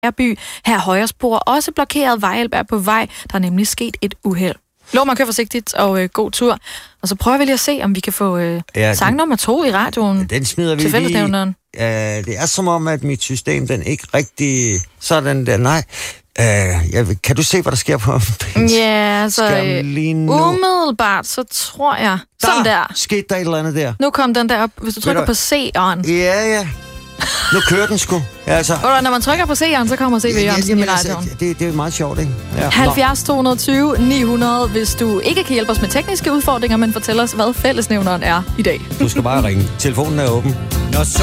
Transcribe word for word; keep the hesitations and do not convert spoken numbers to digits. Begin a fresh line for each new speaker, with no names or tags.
By. Her er højre spor også blokeret. Vejhjælp er på vej. Der er nemlig sket et uheld. Lov mig at køre forsigtigt og øh, god tur. Og så prøver vi lige at se, om vi kan få øh,
ja,
sang nummer to i radioen.
Ja, den smider vi
til fællesnævneren.
Ja, det er som om, at mit system, den ikke rigtig... Sådan der, nej. Uh, jeg, kan du se, hvad der sker på
ja, så øh, umiddelbart, så tror jeg...
Der
sådan der.
skete der et eller andet der.
Nu kom den der op. Hvis du trykker du... på C'eren.
Ja, ja. Nu kører den sgu. Ja, altså.
Og når man trykker på C'eren, så kommer C V Jørgensen ja, i radioen.
Altså, det, det er meget sjovt, ikke? Ja.
halvfjerds to tyve ni hundrede, hvis du ikke kan hjælpe os med tekniske udfordringer, men fortæl os, hvad fællesnævneren er i dag.
Du skal bare ringe. Telefonen er åben.